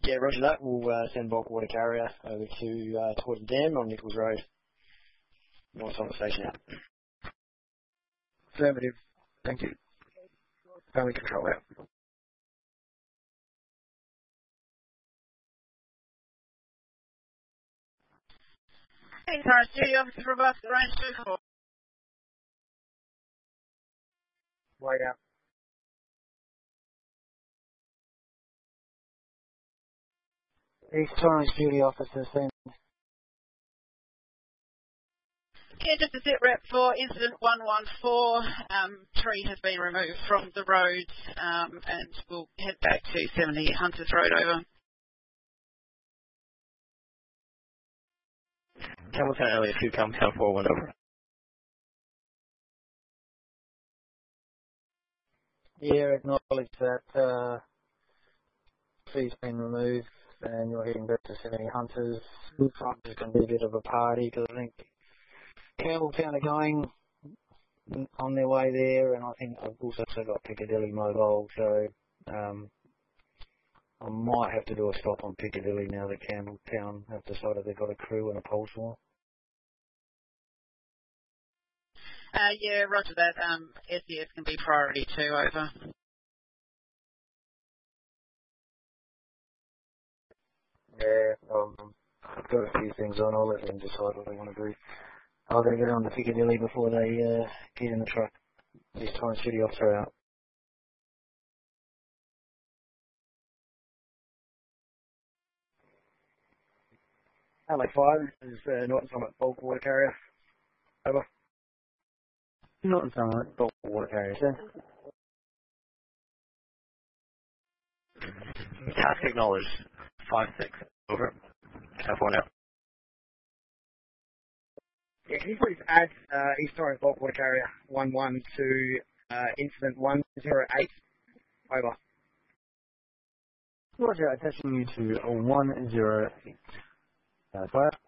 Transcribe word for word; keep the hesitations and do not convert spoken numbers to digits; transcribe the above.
Yeah, roger that. We'll uh, send bulk water carrier over to uh, towards the dam on Nichols Road. North on the station out. Affirmative. Thank you. Family control out. Hey, Torrance Studio Officer for Bus Range two four. Wait out. East Torrance Duty Officer, send. Yeah, just a sit rep for incident one one four. Um, tree has been removed from the road um, and we'll head back to seventy Hunters Road over. Campbelltown Area two, Campbelltown four one over. Yeah, acknowledge that uh, tree's been removed and you're heading back to seventy Hunters. Looks like there's going to be a bit of a party because I think Campbelltown are going on their way there, and I think I've also got Piccadilly Mobile, so um, I might have to do a stop on Piccadilly now that Campbelltown have decided they've got a crew and a pulse war. Uh, yeah, roger that. Um, S E S can be priority two over. Yeah, um, I've got a few things on. I'll let them decide what they want to do. I'll go get on to Piccadilly before they uh, get in the truck. This time City Officer out. L A five is uh, Norton Summit bulk water carrier. Over. Norton Summit bulk water carrier, sir. Task acknowledged. five six. Over. F one out. Yeah, can you please add uh, East Torrance bulk water carrier one one to uh, incident one zero eight? Over. Roger, attaching you to a one zero eight. Uh, fire.